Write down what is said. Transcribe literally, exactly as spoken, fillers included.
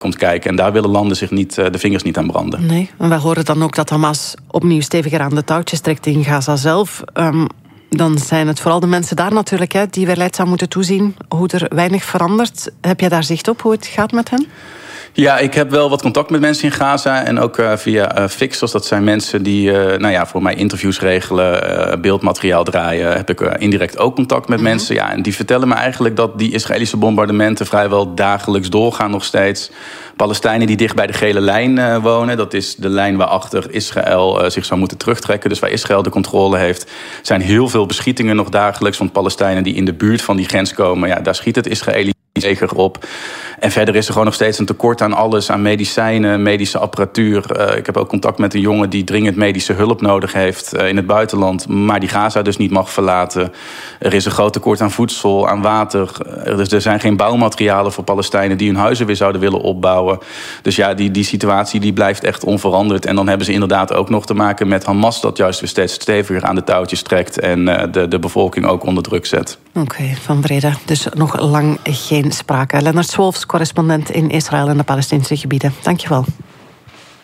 komt kijken. En daar willen landen zich niet, de vingers niet aan branden. Nee, en we horen dan ook dat Hamas opnieuw steviger aan de touwtjes trekt in Gaza zelf. Um, dan zijn het vooral de mensen daar natuurlijk, hè, die weer leidzaam moeten toezien hoe er weinig verandert. Heb jij daar zicht op hoe het gaat met hen? Ja, ik heb wel wat contact met mensen in Gaza. En ook uh, via uh, Fixers. Dat zijn mensen die uh, nou ja, voor mij interviews regelen, uh, beeldmateriaal draaien. Heb ik uh, indirect ook contact met mm-hmm. mensen. Ja, en die vertellen me eigenlijk dat die Israëlische bombardementen vrijwel dagelijks doorgaan nog steeds. Palestijnen die dicht bij de gele lijn uh, wonen. Dat is de lijn waarachter Israël uh, zich zou moeten terugtrekken. Dus waar Israël de controle heeft. Zijn heel veel beschietingen nog dagelijks van Palestijnen die in de buurt van die grens komen. Ja, daar schiet het Israëlische leger op. En verder is er gewoon nog steeds een tekort aan alles. Aan medicijnen, medische apparatuur. Uh, ik heb ook contact met een jongen die dringend medische hulp nodig heeft uh, in het buitenland. Maar die Gaza dus niet mag verlaten. Er is een groot tekort aan voedsel, aan water. Er, is, er zijn geen bouwmaterialen voor Palestijnen die hun huizen weer zouden willen opbouwen. Dus ja, die, die situatie die blijft echt onveranderd. En dan hebben ze inderdaad ook nog te maken met Hamas dat juist weer steeds steviger aan de touwtjes trekt. En uh, de, de bevolking ook onder druk zet. Oké, okay, Van Breda. Dus nog lang geen sprake. Lennart Swolfs, correspondent in Israël en de Palestijnse gebieden. Dankjewel.